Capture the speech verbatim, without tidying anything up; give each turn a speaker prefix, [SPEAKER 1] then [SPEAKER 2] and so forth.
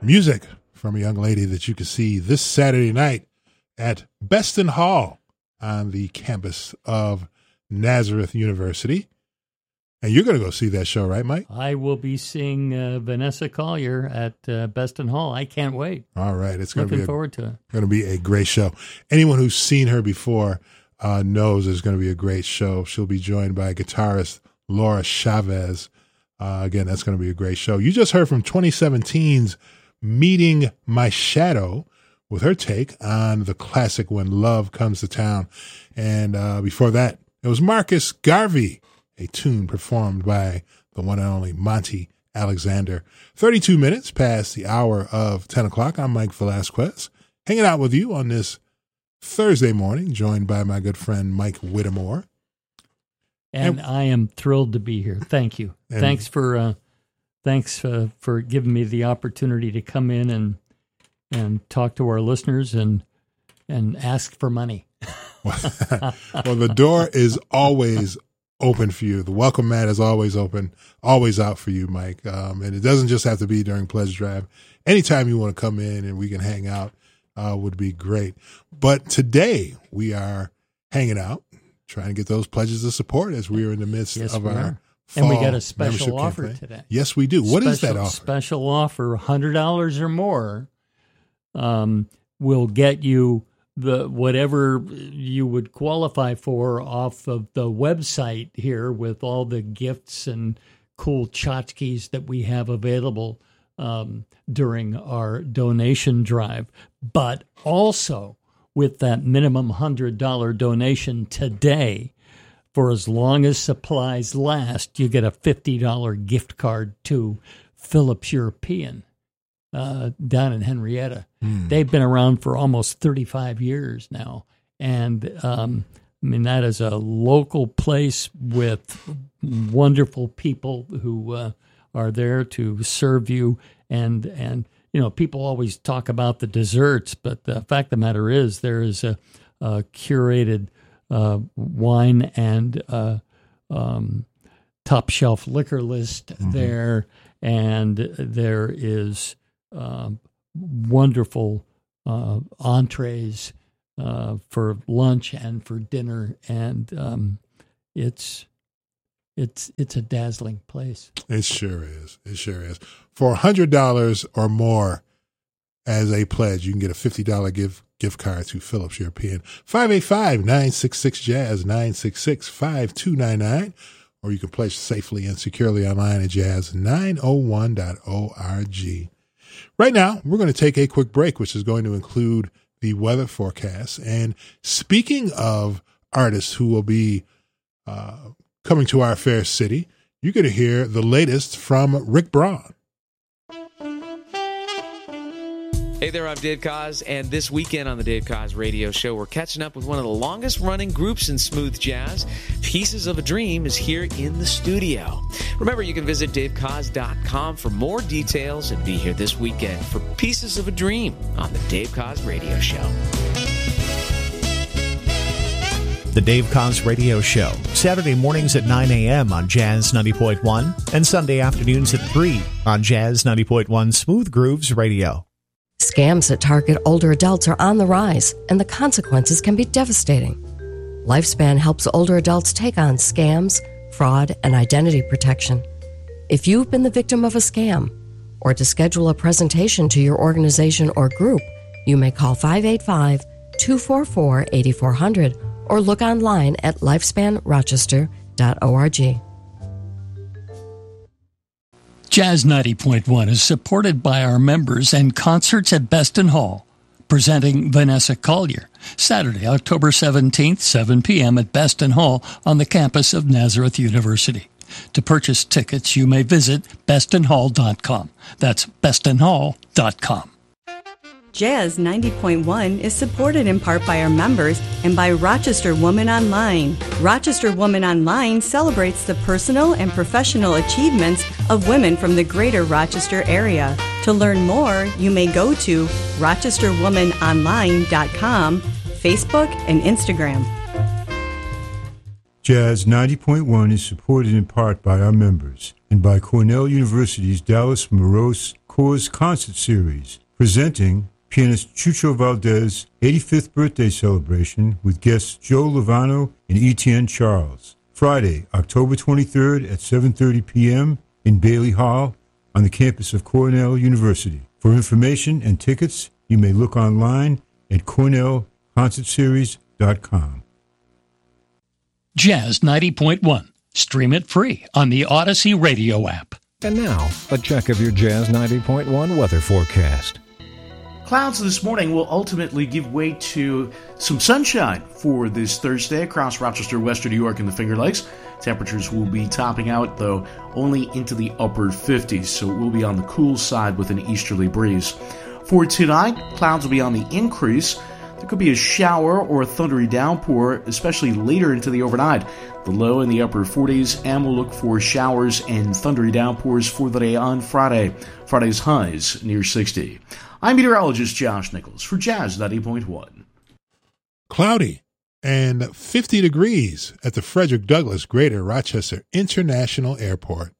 [SPEAKER 1] Music from a young lady that you can see this Saturday night at Beston Hall on the campus of Nazareth University. And you're going to go see that show, right, Mike?
[SPEAKER 2] I will be seeing uh, Vanessa Collier at uh, Beston Hall. I can't wait.
[SPEAKER 1] All right. It's going
[SPEAKER 2] Looking
[SPEAKER 1] to be a,
[SPEAKER 2] forward to it.
[SPEAKER 1] Going to be a great show. Anyone who's seen her before uh, knows it's going to be a great show. She'll be joined by guitarist Laura Chavez. Uh, again, that's going to be a great show. You just heard from twenty seventeen's Meeting My Shadow with her take on the classic When Love Comes to Town. And uh, before that, it was Marcus Garvey, a tune performed by the one and only Monty Alexander. thirty-two minutes past the hour of ten o'clock. I'm Mike Velasquez, hanging out with you on this Thursday morning, joined by my good friend Mike Whittemore.
[SPEAKER 2] And, and I am thrilled to be here. Thank you. Thanks for uh, thanks uh, for giving me the opportunity to come in and and talk to our listeners and and ask for money.
[SPEAKER 1] Well, the door is always open for you. The welcome mat is always open, always out for you, Mike. Um, and it doesn't just have to be during Pledge Drive. Anytime you want to come in and we can hang out uh, would be great. But today we are hanging out, trying to get those pledges of support as we are in the midst
[SPEAKER 2] yes,
[SPEAKER 1] of
[SPEAKER 2] we
[SPEAKER 1] our
[SPEAKER 2] are.
[SPEAKER 1] fall
[SPEAKER 2] And we got a special offer
[SPEAKER 1] campaign.
[SPEAKER 2] today.
[SPEAKER 1] Yes, we do. What
[SPEAKER 2] special,
[SPEAKER 1] is that offer?
[SPEAKER 2] Special offer, one hundred dollars or more um, will get you the whatever you would qualify for off of the website here with all the gifts and cool tchotchkes that we have available um, during our donation drive. But also with that minimum one hundred dollars donation today, for as long as supplies last, you get a fifty dollars gift card to Phillips European uh, down in Henrietta. Mm. They've been around for almost thirty-five years now. And, um, I mean, that is a local place with wonderful people who uh, are there to serve you. And, and you know, people always talk about the desserts, but the fact of the matter is there is a, a curated uh, wine and uh, um, top shelf liquor list mm-hmm. there. And there is uh, wonderful uh, entrees uh, for lunch and for dinner, and um, it's it's it's a dazzling place.
[SPEAKER 1] It sure is. It sure is. For one hundred dollars or more as a pledge, you can get a fifty dollars gift gift card to Phillips European. five eight five, nine six six, jazz, nine six six, five two nine nine, or you can pledge safely and securely online at jazz nine oh one dot org. Right now, we're going to take a quick break, which is going to include the weather forecast. And speaking of artists who will be uh, coming to our fair city, you're going to hear the latest from Rick Braun.
[SPEAKER 3] Hey there, I'm Dave Koz, and this weekend on the Dave Koz Radio Show, we're catching up with one of the longest-running groups in smooth jazz. Pieces of a Dream is here in the studio. Remember, you can visit dave koz dot com for more details and be here this weekend for Pieces of a Dream on the Dave Koz Radio Show.
[SPEAKER 4] The Dave Koz Radio Show, Saturday mornings at nine a.m. on Jazz ninety point one and Sunday afternoons at three on Jazz ninety point one Smooth Grooves Radio.
[SPEAKER 5] Scams that target older adults are on the rise, and the consequences can be devastating. Lifespan helps older adults take on scams, fraud, and identity protection. If you've been the victim of a scam, or to schedule a presentation to your organization or group, you may call five eight five, two four four, eight four zero zero or look online at lifespan rochester dot org.
[SPEAKER 2] Jazz ninety point one is supported by our members and concerts at Beston Hall, presenting Vanessa Collier, Saturday, October seventeenth, seven p.m. at Beston Hall on the campus of Nazareth University. To purchase tickets, you may visit beston hall dot com. That's beston hall dot com.
[SPEAKER 6] Jazz ninety point one is supported in part by our members and by Rochester Woman Online. Rochester Woman Online celebrates the personal and professional achievements of women from the greater Rochester area. To learn more, you may go to rochester woman online dot com, Facebook, and Instagram.
[SPEAKER 7] Jazz ninety point one is supported in part by our members and by Cornell University's Dallas Morose Coors Concert Series, presenting pianist Chucho Valdez's eighty-fifth birthday celebration with guests Joe Lovano and Etienne Charles. Friday, October twenty-third at seven thirty p.m. in Bailey Hall on the campus of Cornell University. For information and tickets, you may look online at cornell concert series dot com.
[SPEAKER 8] Jazz ninety point one. Stream it free on the Odyssey radio app.
[SPEAKER 9] And now, a check of your Jazz ninety point one weather forecast.
[SPEAKER 10] Clouds this morning will ultimately give way to some sunshine for this Thursday across Rochester, Western New York, and the Finger Lakes. Temperatures will be topping out, though, only into the upper fifties, so it will be on the cool side with an easterly breeze. For tonight, clouds will be on the increase. There could be a shower or a thundery downpour, especially later into the overnight. The low in the upper forties, and we'll look for showers and thundery downpours for the day on Friday. Friday's highs near sixty. I'm meteorologist Josh Nichols for Jazz ninety point one.
[SPEAKER 1] Cloudy and fifty degrees at the Frederick Douglass Greater Rochester International Airport.